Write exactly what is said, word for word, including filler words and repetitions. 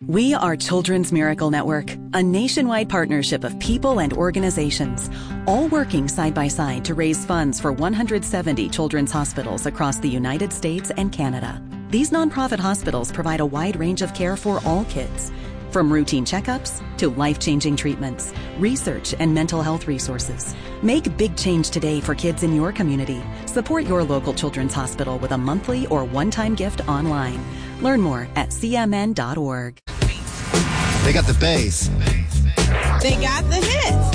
We are Children's Miracle Network, a nationwide partnership of people and organizations, all working side by side to raise funds for one hundred seventy children's hospitals across the United States and Canada. These nonprofit hospitals provide a wide range of care for all kids, from routine checkups to life-changing treatments, research, and mental health resources. Make big change today for kids in your community. Support your local children's hospital with a monthly or one-time gift online. Learn more at c m n dot org. They got the bass. They got the hits.